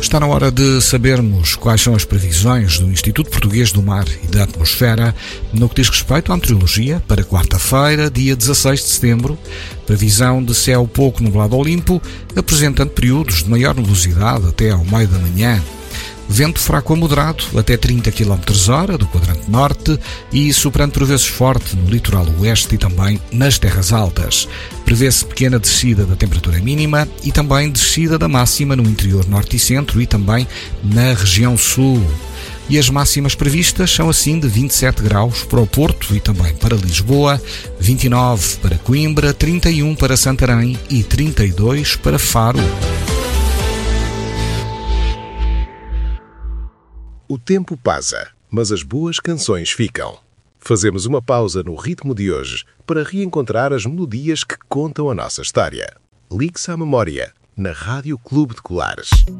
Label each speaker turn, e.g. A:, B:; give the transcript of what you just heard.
A: Está na hora de sabermos quais são as previsões do Instituto Português do Mar e da Atmosfera no que diz respeito à meteorologia para quarta-feira, dia 16 de setembro. Previsão de céu pouco nublado ou limpo, apresentando períodos de maior nebulosidade até ao meio da manhã. Vento fraco a moderado, até 30 km/h do quadrante norte e soprando por vezes forte no litoral oeste e também nas terras altas. Prevê-se pequena descida da temperatura mínima e também descida da máxima no interior norte e centro e também na região sul. E as máximas previstas são assim de 27 graus para o Porto e também para Lisboa, 29 para Coimbra, 31 para Santarém e 32 para Faro.
B: O tempo passa, mas as boas canções ficam. Fazemos uma pausa no ritmo de hoje para reencontrar as melodias que contam a nossa história. Ligue-se à memória, na Rádio Clube de Colares.